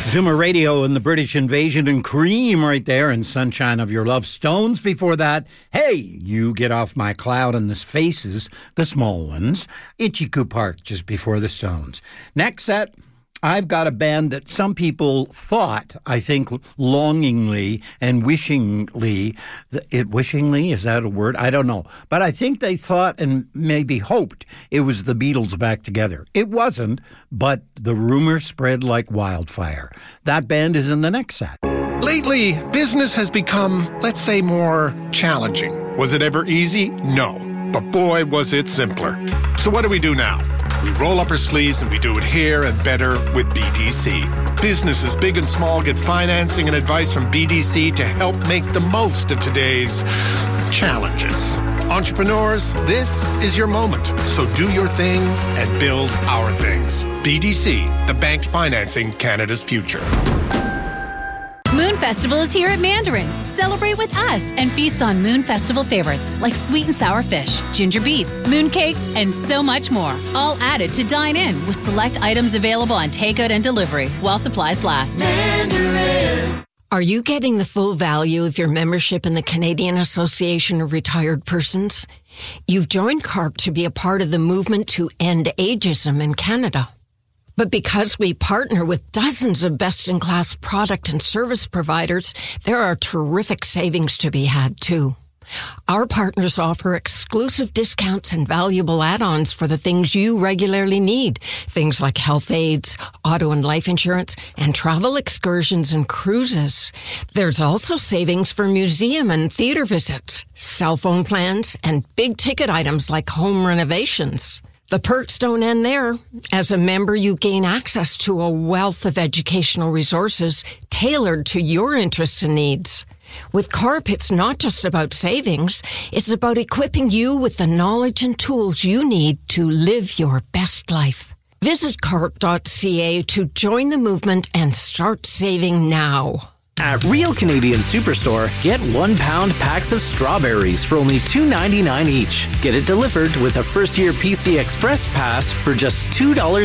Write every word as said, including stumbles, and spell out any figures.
Zoomer Radio and the British Invasion and Cream right there, and Sunshine of Your Love. Stones before that. Hey, You Get Off My Cloud, and the Faces, the Small Ones. Itchy-Coo Park just before the Stones. Next set, I've got a band that some people thought, I think, longingly and wishingly, it wishingly, is that a word? I don't know. But I think they thought and maybe hoped it was the Beatles back together. It wasn't, but the rumor spread like wildfire. That band is in the next set. Lately, business has become, let's say, more challenging. Was it ever easy? No. But boy, was it simpler. So what do we do now? We roll up our sleeves and we do it here and better with B D C. Businesses big and small get financing and advice from B D C to help make the most of today's challenges. Entrepreneurs, this is your moment. So do your thing and build our things. B D C, the bank financing Canada's future. Moon Festival is here at Mandarin. Celebrate with us and feast on Moon Festival favorites like sweet and sour fish, ginger beef, moon cakes, and so much more. All added to dine in with select items available on takeout and delivery while supplies last. Mandarin. Are you getting the full value of your membership in the Canadian Association of Retired Persons? You've joined CARP to be a part of the movement to end ageism in Canada. But because we partner with dozens of best-in-class product and service providers, there are terrific savings to be had, too. Our partners offer exclusive discounts and valuable add-ons for the things you regularly need. Things like health aids, auto and life insurance, and travel excursions and cruises. There's also savings for museum and theater visits, cell phone plans, and big-ticket items like home renovations. The perks don't end there. As a member, you gain access to a wealth of educational resources tailored to your interests and needs. With CARP, it's not just about savings. It's about equipping you with the knowledge and tools you need to live your best life. Visit carp dot c a to join the movement and start saving now. At Real Canadian Superstore, get one pound packs of strawberries for only two ninety-nine each. Get it delivered with a first-year P C Express pass for just two dollars